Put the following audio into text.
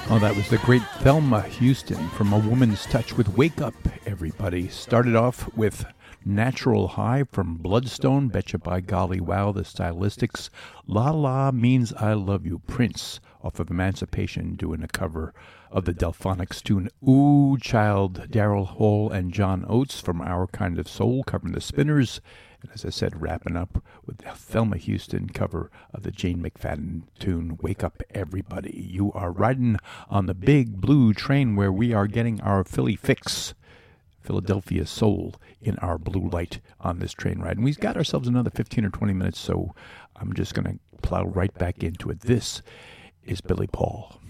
Oh, that was the great Thelma Houston from A Woman's Touch with Wake Up, Everybody. Started off with Natural High from Bloodstone, Betcha by Golly Wow, the Stylistics. La La Means I Love You, Prince, off of Emancipation, doing a cover of the Delphonics tune Ooh Child, Daryl Hall and John Oates from Our Kind of Soul, covering the Spinners. And as I said, wrapping up with the Thelma Houston cover of the Jane McFadden tune, Wake Up Everybody. You are riding on the big blue train where we are getting our Philly fix, Philadelphia soul, in our blue light on this train ride. And we've got ourselves another 15 or 20 minutes, so I'm just going to plow right back into it. This is Billy Paul.